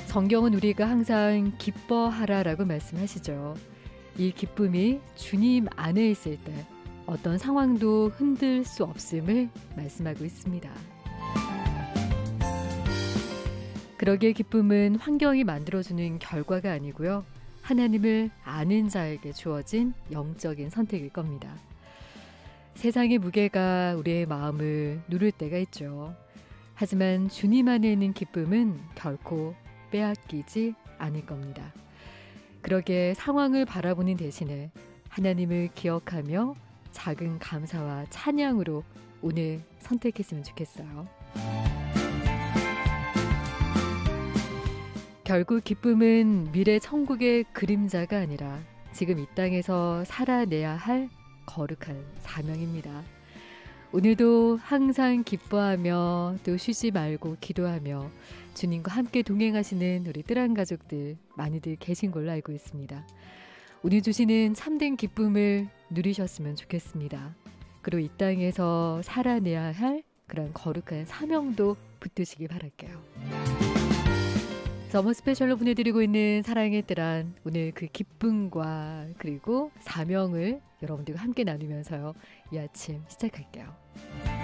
성경은 우리가 항상 기뻐하라라고 말씀하시죠. 이 기쁨이 주님 안에 있을 때 어떤 상황도 흔들 수 없음을 말씀하고 있습니다. 그러기에 기쁨은 환경이 만들어주는 결과가 아니고요. 하나님을 아는 자에게 주어진 영적인 선택일 겁니다. 세상의 무게가 우리의 마음을 누를 때가 있죠. 하지만 주님 안에 있는 기쁨은 결코 빼앗기지 않을 겁니다. 그러기에 상황을 바라보는 대신에 하나님을 기억하며 작은 감사와 찬양으로 오늘 선택했으면 좋겠어요. 결국 기쁨은 미래 천국의 그림자가 아니라 지금 이 땅에서 살아내야 할 거룩한 사명입니다. 오늘도 항상 기뻐하며 또 쉬지 말고 기도하며 주님과 함께 동행하시는 우리 뜰한 가족들 많이들 계신 걸로 알고 있습니다. 오늘 주시는 참된 기쁨을 누리셨으면 좋겠습니다. 그리고 이 땅에서 살아내야 할 그런 거룩한 사명도 붙드시기 바랄게요. 서머 스페셜로 보내드리고 있는 사랑의 뜰한 오늘 그 기쁨과 그리고 사명을 여러분들과 함께 나누면서요. 이 아침 시작할게요.